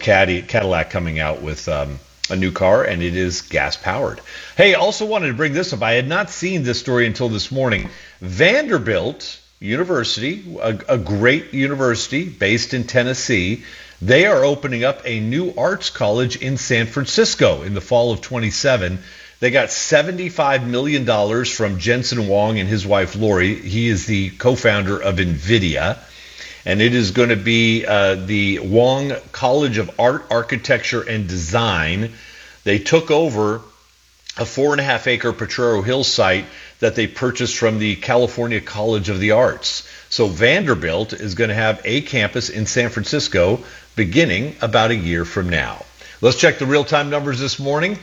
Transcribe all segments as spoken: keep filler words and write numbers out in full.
Caddy, Cadillac coming out with um, a new car, and it is gas-powered. Hey, also wanted to bring this up. I had not seen this story until this morning. Vanderbilt University, a, a great university based in Tennessee, they are opening up a new arts college in San Francisco in the fall of twenty-seven. They got seventy-five million dollars from Jensen Huang and his wife Lori. He is the co-founder of NVIDIA. And it is going to be uh, the Huang College of Art, Architecture, and Design. They took over a four and a half acre Potrero Hill site that they purchased from the California College of the Arts. So Vanderbilt is going to have a campus in San Francisco beginning about a year from now. Let's check the real-time numbers this morning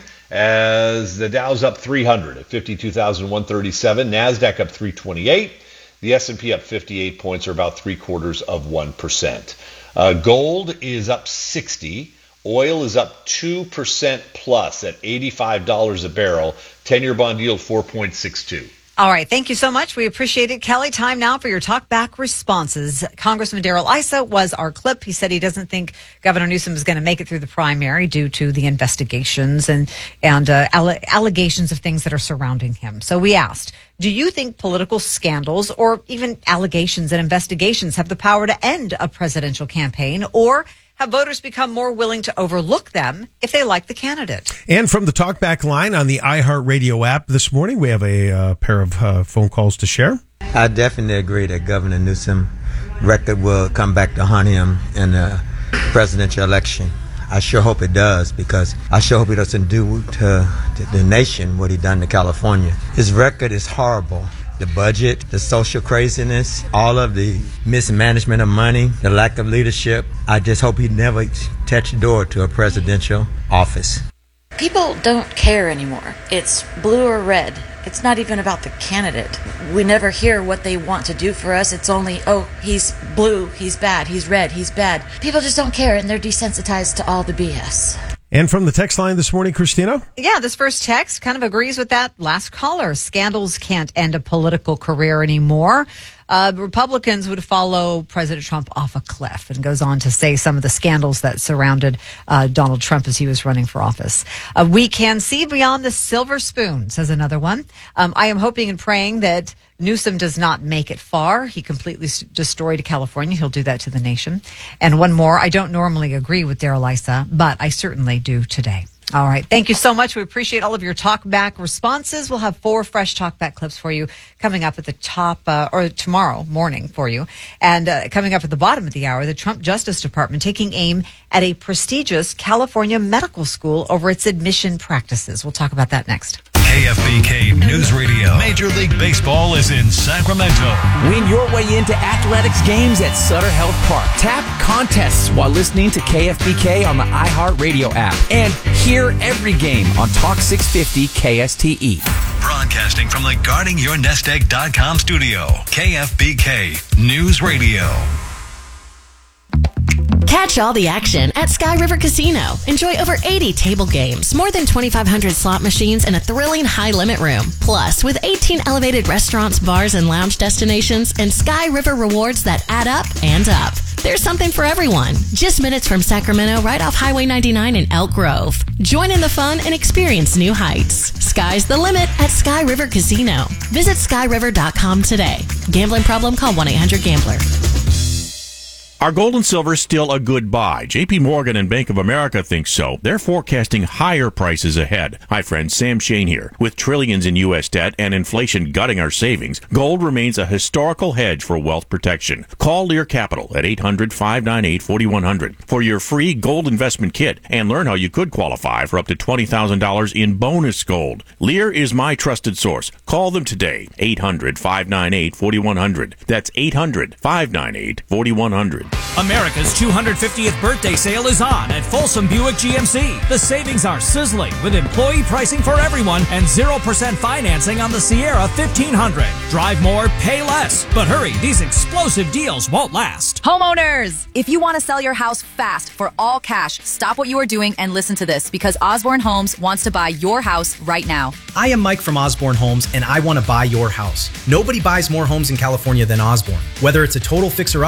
as the Dow's up three hundred at fifty-two thousand one hundred thirty-seven, NASDAQ up three twenty-eight. The S and P up fifty-eight points, or about three quarters of one percent. Uh, gold is up sixty. Oil is up two percent plus at eighty-five dollars a barrel. ten-year bond yield four point six two. All right. Thank you so much. We appreciate it. Kelly, time now for your talk back responses. Congressman Darrell Issa was our clip. He said he doesn't think Governor Newsom is going to make it through the primary due to the investigations and, and uh, alle- allegations of things that are surrounding him. So we asked, do you think political scandals or even allegations and investigations have the power to end a presidential campaign, or have voters become more willing to overlook them if they like the candidate? And from the talkback line on the iHeartRadio app this morning, we have a uh, pair of uh, phone calls to share. I definitely agree that Governor Newsom record will come back to haunt him in the presidential election. I sure hope it does, because I sure hope he doesn't do to, to the nation what he done to California. His record is horrible. The budget, the social craziness, all of the mismanagement of money, the lack of leadership. I just hope he never touch the door to a presidential office. People don't care anymore. It's blue or red. It's not even about the candidate. We never hear what they want to do for us. It's only, oh, he's blue, he's bad, he's red, he's bad. People just don't care, and they're desensitized to all the B S. And from the text line this morning, Christina? Yeah, this first text kind of agrees with that last caller. Scandals can't end a political career anymore. Uh, Republicans would follow President Trump off a cliff, and goes on to say some of the scandals that surrounded uh, Donald Trump as he was running for office. Uh, we can see beyond the silver spoon, says another one. Um, I am hoping and praying that Newsom does not make it far. He completely s- destroyed California. He'll do that to the nation. And one more, I don't normally agree with Darrell Issa, but I certainly do today. All right. Thank you so much. We appreciate all of your talkback responses. We'll have four fresh talkback clips for you coming up at the top, uh, or tomorrow morning for you. And uh, coming up at the bottom of the hour, the Trump Justice Department taking aim at a prestigious California medical school over its admission practices. We'll talk about that next. K F B K News Radio. Major League Baseball is in Sacramento. Win your way into athletics games at Sutter Health Park. Tap contests while listening to K F B K on the iHeartRadio app. And hear every game on Talk six fifty K S T E. Broadcasting from the guarding your nest egg dot com studio. K F B K News Radio. Catch all the action at Sky River Casino. Enjoy over eighty table games, more than twenty-five hundred slot machines, and a thrilling high-limit room. Plus, with eighteen elevated restaurants, bars, and lounge destinations, and Sky River rewards that add up and up. There's something for everyone. Just minutes from Sacramento, right off Highway ninety-nine in Elk Grove. Join in the fun and experience new heights. Sky's the limit at Sky River Casino. Visit sky river dot com today. Gambling problem? Call one eight hundred gambler. Are gold and silver still a good buy? J P Morgan and Bank of America think so. They're forecasting higher prices ahead. Hi, friends. Sam Shane here. With trillions in U S debt and inflation gutting our savings, gold remains a historical hedge for wealth protection. Call Lear Capital at eight hundred, five nine eight, four one zero zero for your free gold investment kit and learn how you could qualify for up to twenty thousand dollars in bonus gold. Lear is my trusted source. Call them today. eight hundred, five nine eight, four one zero zero. That's eight hundred, five nine eight, four one zero zero. America's two hundred fiftieth birthday sale is on at Folsom Buick G M C. The savings are sizzling with employee pricing for everyone and zero percent financing on the Sierra fifteen hundred. Drive more, pay less. But hurry, these explosive deals won't last. Homeowners, if you want to sell your house fast for all cash, stop what you are doing and listen to this, because Osborne Homes wants to buy your house right now. I am Mike from Osborne Homes, and I want to buy your house. Nobody buys more homes in California than Osborne. Whether it's a total fixer-upper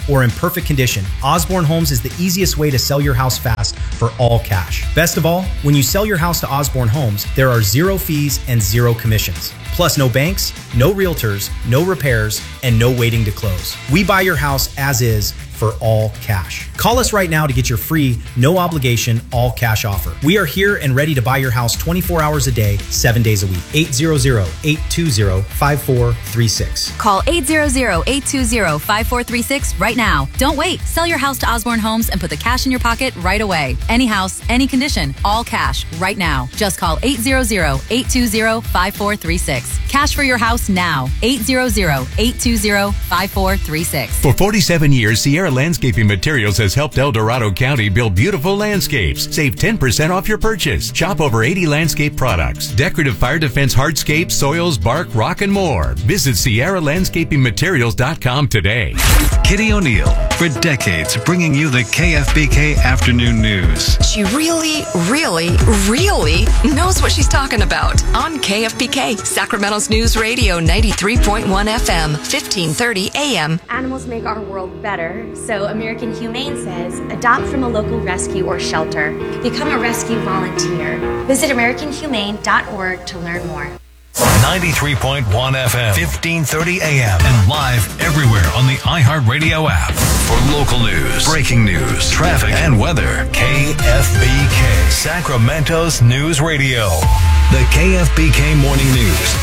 or in perfect condition, Osborne Homes is the easiest way to sell your house fast for all cash. Best of all, when you sell your house to Osborne Homes, there are zero fees and zero commissions. Plus no banks, no realtors, no repairs, and no waiting to close. We buy your house as is for all cash. Call us right now to get your free, no obligation, all cash offer. We are here and ready to buy your house twenty-four hours a day, seven days a week. eight hundred, eight two zero, five four three six. Call eight hundred, eight two zero, five four three six right now. Don't wait. Sell your house to Osborne Homes and put the cash in your pocket right away. Any house, any condition, all cash right now. Just call eight hundred, eight two zero, five four three six. Cash for your house now. eight hundred, eight two zero, five four three six. For forty-seven years, Sierra Landscaping Materials has helped El Dorado County build beautiful landscapes. Save ten percent off your purchase. Shop over eighty landscape products, decorative fire defense hardscapes, soils, bark, rock, and more. Visit Sierra Landscaping Materials dot com today. Kitty O'Neill, for decades bringing you the K F B K afternoon news. She really, really, really knows what she's talking about. On K F B K, Sacramento's News Radio, ninety-three point one F M, fifteen thirty A M. Animals make our world better, so American Humane says adopt from a local rescue or shelter. Become a rescue volunteer. Visit American Humane dot org to learn more. ninety-three point one F M, fifteen thirty A M, and live everywhere on the iHeartRadio app. For local news, breaking news, traffic, and weather, K F B K, Sacramento's News Radio. The K F B K Morning News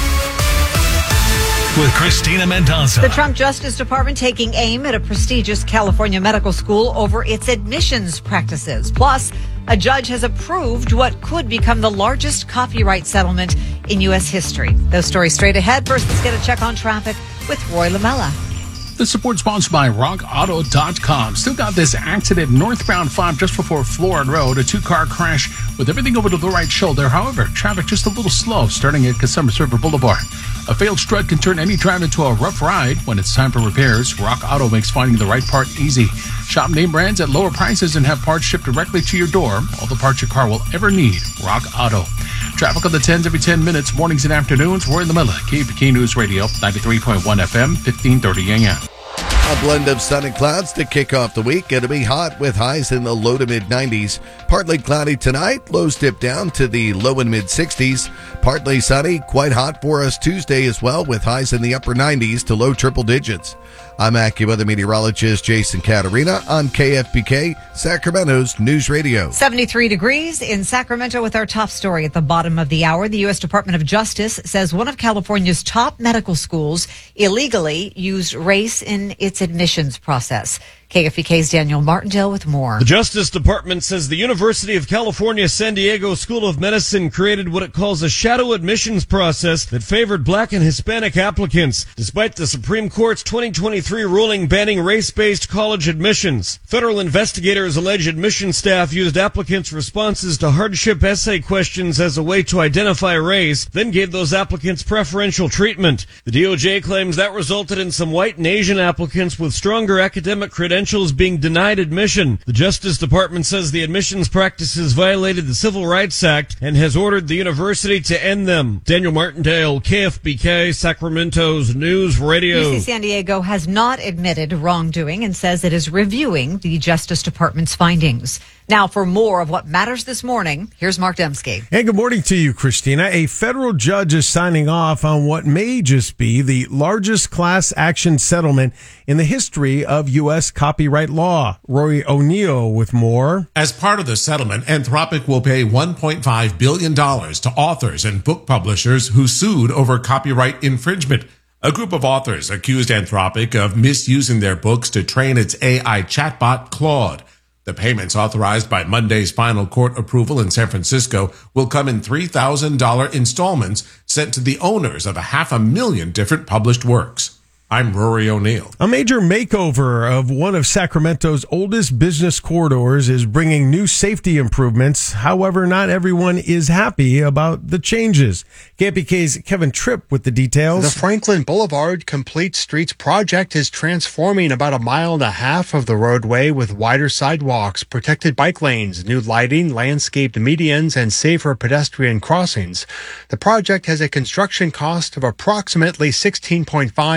with Christina Mendoza. The Trump Justice Department taking aim at a prestigious California medical school over its admissions practices. Plus, a judge has approved what could become the largest copyright settlement in U S history. Those stories straight ahead. First, let's get a check on traffic with Roy Lamella. The support sponsored by rock auto dot com. Still got this accident northbound five just before Florid Road. A two-car crash with everything over to the right shoulder. However, traffic just a little slow starting at Cosumnes River Boulevard. A failed strut can turn any drive into a rough ride when it's time for repairs. Rock Auto makes finding the right part easy. Shop name brands at lower prices and have parts shipped directly to your door. All the parts your car will ever need. Rock Auto. Traffic on the tens every ten minutes, mornings and afternoons. We're in the middle. K F B K News Radio, ninety-three point one F M, fifteen thirty A M. A blend of sun and clouds to kick off the week. It'll be hot with highs in the low to mid nineties. Partly cloudy tonight. Lows dip down to the low and mid sixties. Partly sunny. Quite hot for us Tuesday as well, with highs in the upper nineties to low triple digits. I'm AccuWeather meteorologist Jason Caterina on K F B K, Sacramento's News Radio. seventy-three degrees in Sacramento with our top story at the bottom of the hour. The U S Department of Justice says one of California's top medical schools illegally used race in its admissions process. K F B K's Daniel Martindale with more. The Justice Department says the University of California San Diego School of Medicine created what it calls a shadow admissions process that favored black and Hispanic applicants, despite the Supreme Court's twenty twenty-three ruling banning race-based college admissions. Federal investigators allege admission staff used applicants' responses to hardship essay questions as a way to identify race, then gave those applicants preferential treatment. The D O J claims that resulted in some white and Asian applicants with stronger academic credentials being denied admission. The Justice Department says the admissions practices violated the Civil Rights Act and has ordered the university to end them. Daniel Martindale, K F B K, Sacramento's News Radio. U C San Diego has not admitted wrongdoing and says it is reviewing the Justice Department's findings. Now, for more of what matters this morning, here's Mark Dembski. Hey, good morning to you, Christina. A federal judge is signing off on what may just be the largest class action settlement in the history of U S copyright law. Rory O'Neill with more. As part of the settlement, Anthropic will pay one point five billion dollars to authors and book publishers who sued over copyright infringement. A group of authors accused Anthropic of misusing their books to train its A I chatbot, Claude. The payments authorized by Monday's final court approval in San Francisco will come in three thousand dollars installments sent to the owners of a half a million different published works. I'm Rory O'Neill. A major makeover of one of Sacramento's oldest business corridors is bringing new safety improvements. However, not everyone is happy about the changes. K F B K's Kevin Tripp with the details. The Franklin Boulevard Complete Streets project is transforming about a mile and a half of the roadway with wider sidewalks, protected bike lanes, new lighting, landscaped medians, and safer pedestrian crossings. The project has a construction cost of approximately sixteen point five million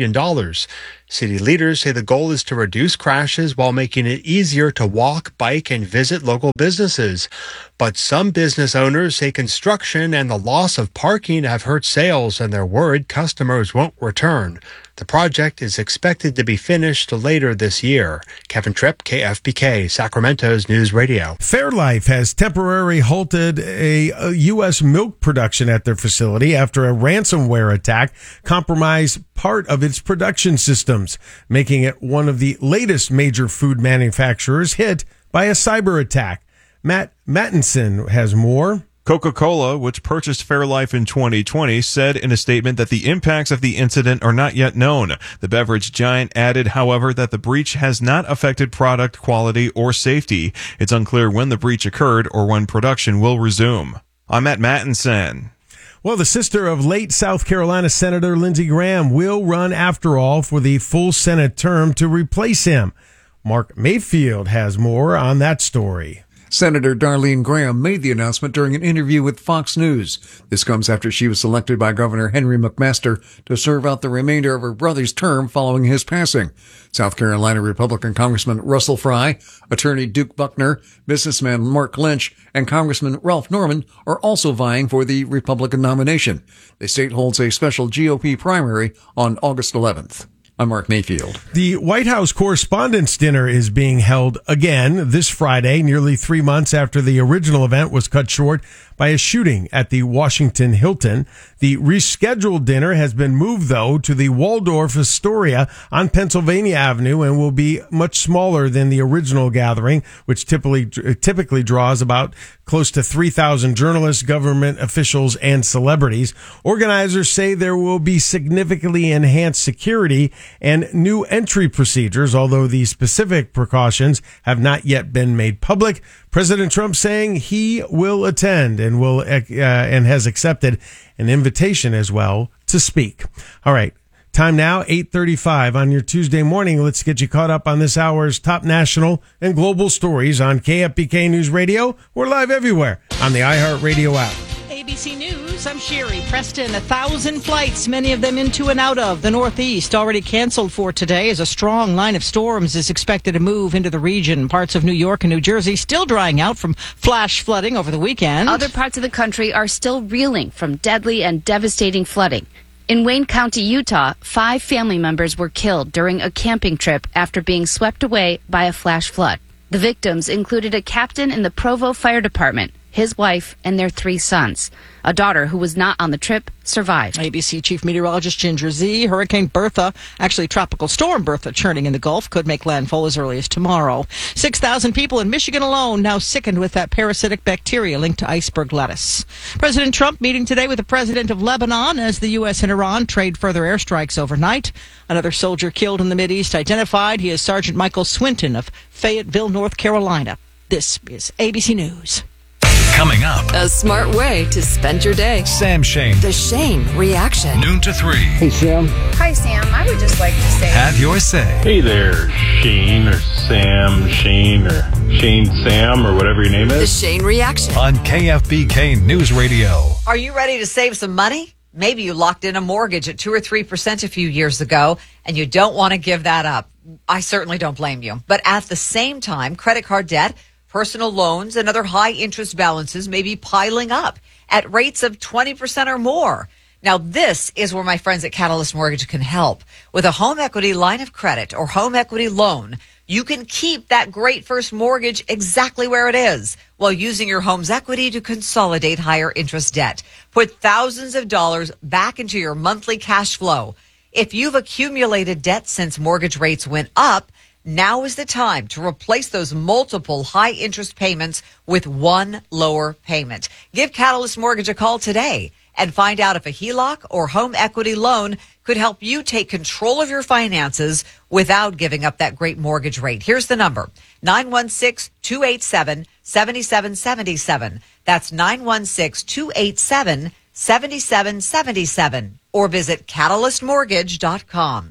million dollars. City leaders say the goal is to reduce crashes while making it easier to walk, bike, and visit local businesses. But some business owners say construction and the loss of parking have hurt sales, and they're worried customers won't return. The project is expected to be finished later this year. Kevin Tripp, K F B K, Sacramento's News Radio. Fairlife has temporarily halted a, a U S milk production at their facility after a ransomware attack compromised part of its production systems, making it one of the latest major food manufacturers hit by a cyber attack. Matt Mattinson has more. Coca-Cola, which purchased Fairlife in twenty twenty, said in a statement that the impacts of the incident are not yet known. The beverage giant added, however, that the breach has not affected product quality or safety. It's unclear when the breach occurred or when production will resume. I'm Matt Mattinson. Well, the sister of late South Carolina Senator Lindsey Graham will run, after all, for the full Senate term to replace him. Mark Mayfield has more on that story. Senator Darlene Graham made the announcement during an interview with Fox News. This comes after she was selected by Governor Henry McMaster to serve out the remainder of her brother's term following his passing. South Carolina Republican Congressman Russell Fry, Attorney Duke Buckner, businessman Mark Lynch, and Congressman Ralph Norman are also vying for the Republican nomination. The state holds a special G O P primary on August eleventh. I'm Mark Mayfield. The White House Correspondents' Dinner is being held again this Friday, nearly three months after the original event was cut short by a shooting at the Washington Hilton. The rescheduled dinner has been moved, though, to the Waldorf Astoria on Pennsylvania Avenue and will be much smaller than the original gathering, which typically typically draws about close to three thousand journalists, government officials, and celebrities. Organizers say there will be significantly enhanced security and new entry procedures, although the specific precautions have not yet been made public. President Trump saying he will attend and will uh, and has accepted an invitation as well to speak. All right. Time now, eight thirty-five on your Tuesday morning. Let's get you caught up on this hour's top national and global stories on K F B K News Radio. We're live everywhere on the iHeartRadio app. A B C News, I'm Sherry. Preston, a thousand flights, many of them into and out of the Northeast, already canceled for today as a strong line of storms is expected to move into the region. Parts of New York and New Jersey still drying out from flash flooding over the weekend. Other parts of the country are still reeling from deadly and devastating flooding. In Wayne County, Utah, five family members were killed during a camping trip after being swept away by a flash flood. The victims included a captain in the Provo Fire Department, his wife, and their three sons. A daughter who was not on the trip survived. A B C Chief Meteorologist Ginger Z. Hurricane Bertha, actually Tropical Storm Bertha, churning in the Gulf, could make landfall as early as tomorrow. six thousand people in Michigan alone now sickened with that parasitic bacteria linked to iceberg lettuce. President Trump meeting today with the president of Lebanon as the U S and Iran trade further airstrikes overnight. Another soldier killed in the Mideast identified. He is Sergeant Michael Swinton of Fayetteville, North Carolina. This is A B C News. Coming up, a smart way to spend your day. Sam Shane. The Shane Reaction. Noon to three. Hey, Sam. Hi, Sam. I would just like to say... Have your say. Hey there, Shane or Sam, Shane or Shane Sam or whatever your name is. The Shane Reaction. On K F B K News Radio. Are you ready to save some money? Maybe you locked in a mortgage at two or three percent a few years ago, and you don't want to give that up. I certainly don't blame you. But at the same time, credit card debt, personal loans, and other high-interest balances may be piling up at rates of twenty percent or more. Now, this is where my friends at Catalyst Mortgage can help. With a home equity line of credit or home equity loan, you can keep that great first mortgage exactly where it is while using your home's equity to consolidate higher interest debt. Put thousands of dollars back into your monthly cash flow. If you've accumulated debt since mortgage rates went up, now is the time to replace those multiple high-interest payments with one lower payment. Give Catalyst Mortgage a call today and find out if a H E L O C or home equity loan could help you take control of your finances without giving up that great mortgage rate. Here's the number, nine one six, two eight seven, seven seven seven seven. That's nine one six, two eight seven, seven seven seven seven. Or visit catalyst mortgage dot com.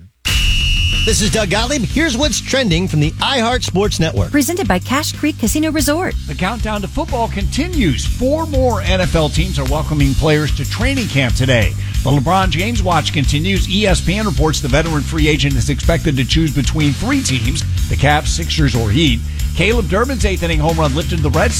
This is Doug Gottlieb. Here's what's trending from the iHeart Sports Network. Presented by Cache Creek Casino Resort. The countdown to football continues. Four more N F L teams are welcoming players to training camp today. The LeBron James watch continues. E S P N reports the veteran free agent is expected to choose between three teams, the Cavs, Sixers, or Heat. Caleb Durbin's eighth inning home run lifted the Red